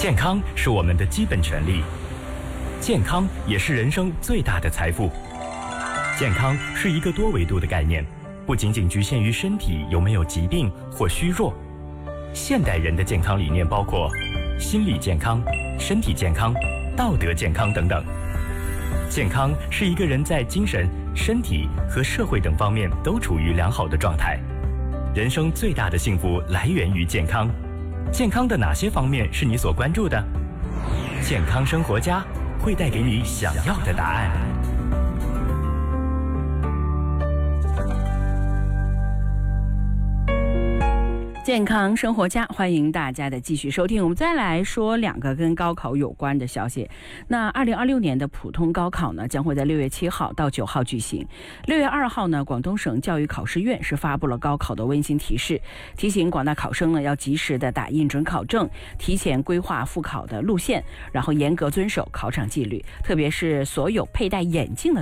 健康是我们的基本权利，健康也是人生最大的财富。健康是一个多维度的概念，不仅仅局限于身体有没有疾病或虚弱。现代人的健康理念包括心理健康、身体健康、道德健康等等。健康是一个人在精神、身体和社会等方面都处于良好的状态。人生最大的幸福来源于健康。健康的哪些方面是你所关注的？健康生活家会带给你想要的答案。 健康生活家，欢迎大家的继续收听。我们再来说两个跟高考有关的消息。那2026年的普通高考呢，将会在6月7号到9号举行。6月2号呢，广东省教育考试院是发布了高考的温馨提示，提醒广大考生呢要及时的打印准考证，提前规划复考的路线，然后严格遵守考场纪律，特别是所有佩戴眼镜的